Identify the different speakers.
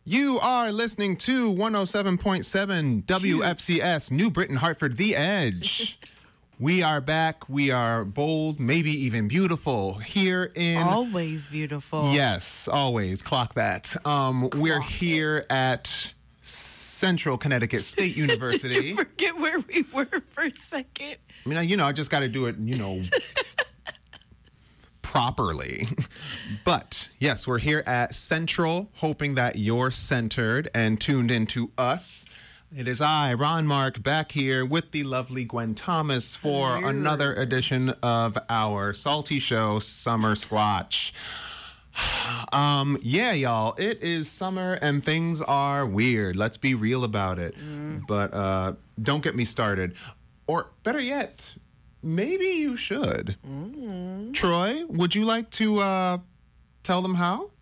Speaker 1: You are listening to 107.7 WFCS, New Britain, Hartford, The Edge. We are back. We are bold, maybe even beautiful here in...
Speaker 2: Always beautiful.
Speaker 1: Yes, always. Clock that. We're here at Central Connecticut State University.
Speaker 2: Did you forget where we were for a second?
Speaker 1: I mean, I just got to do it, properly. But yes, we're here at Central, hoping that you're centered and tuned into us. It is I, Ron Mark, back here with the lovely Gwen Thomas for another edition of our salty show, Summer Squatch. Yeah, y'all, it is summer and things are weird. Let's be real about it. But don't get me started. Or better yet, maybe you should. Troy, would you like to tell them how?